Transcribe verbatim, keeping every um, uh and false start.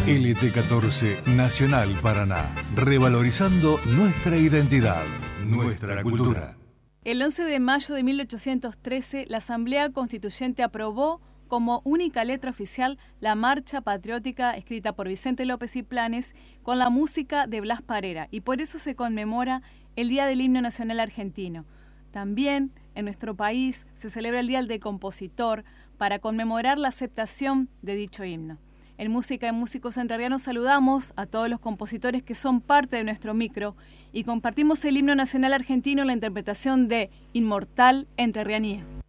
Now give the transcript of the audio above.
L T catorce Nacional Paraná, revalorizando nuestra identidad, nuestra cultura. El once de mayo de mil ochocientos trece, la Asamblea Constituyente aprobó como única letra oficial la Marcha Patriótica escrita por Vicente López y Planes con la música de Blas Parera, y por eso se conmemora el Día del Himno Nacional Argentino. También en nuestro país se celebra el Día del Compositor para conmemorar la aceptación de dicho himno. En Música y Músicos Entrerrianos saludamos a todos los compositores que son parte de nuestro micro y compartimos el himno nacional argentino en la interpretación de Inmortal Entrerrianía.